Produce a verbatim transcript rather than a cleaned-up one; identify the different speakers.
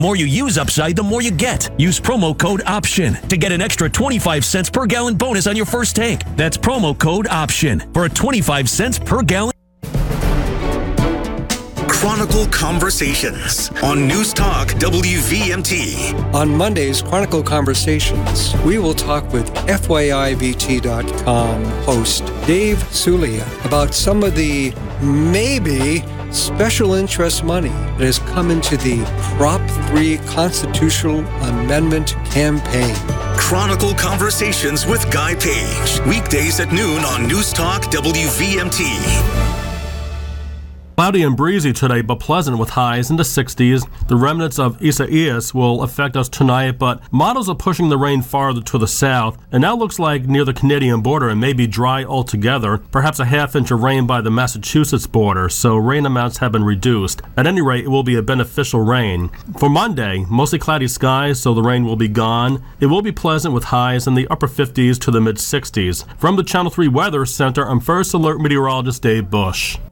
Speaker 1: more you use Upside, the more you get. Use promo code OPTION to get an extra twenty-five cents per gallon bonus on your first tank. That's promo code OPTION for a twenty-five cents per gallon.
Speaker 2: Chronicle Conversations on News Talk W V M T.
Speaker 3: On Monday's Chronicle Conversations, we will talk with F Y I V T dot com host Dave Sulia about some of the maybe special interest money that has come into the Prop three Constitutional Amendment campaign.
Speaker 2: Chronicle Conversations with Guy Page. Weekdays at noon on News Talk W V M T.
Speaker 4: Cloudy and breezy today, but pleasant with highs in the sixties. The remnants of Isaias will affect us tonight, but models are pushing the rain farther to the south, and now looks like near the Canadian border and may be dry altogether, perhaps a half inch of rain by the Massachusetts border, so rain amounts have been reduced. At any rate, it will be a beneficial rain. For Monday, mostly cloudy skies, so the rain will be gone. It will be pleasant with highs in the upper fifties to the mid sixties. From the Channel three Weather Center, I'm First Alert Meteorologist Dave Bush.